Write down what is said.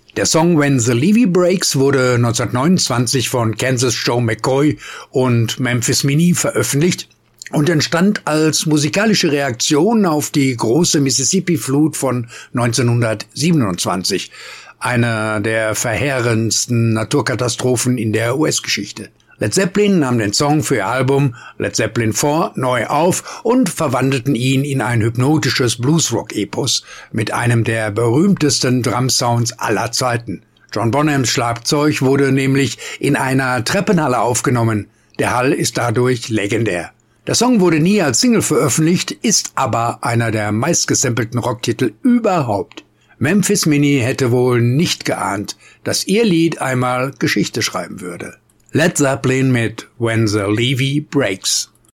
Der Song When the Levee Breaks wurde 1929 von Kansas Joe McCoy und Memphis Minnie veröffentlicht und entstand als musikalische Reaktion auf die große Mississippi-Flut von 1927, einer der verheerendsten Naturkatastrophen in der US-Geschichte. Led Zeppelin nahm den Song für ihr Album Led Zeppelin IV neu auf und verwandelten ihn in ein hypnotisches Bluesrock-Epos mit einem der berühmtesten Drum-Sounds aller Zeiten. John Bonhams Schlagzeug wurde nämlich in einer Treppenhalle aufgenommen. Der Hall ist dadurch legendär. Der Song wurde nie als Single veröffentlicht, ist aber einer der meistgesampelten Rocktitel überhaupt. Memphis Minnie hätte wohl nicht geahnt, dass ihr Lied einmal Geschichte schreiben würde. Led Zeppelin mit When the Levee Breaks.